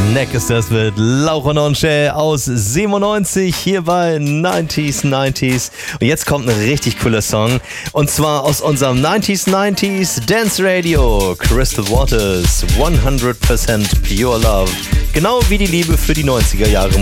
Neck ist das mit Laura Nonche aus 97 hier bei 90s. Und jetzt kommt ein richtig cooler Song. Und zwar aus unserem 90s Dance Radio. Crystal Waters, 100% Pure Love. Genau wie die Liebe für die 90er Jahre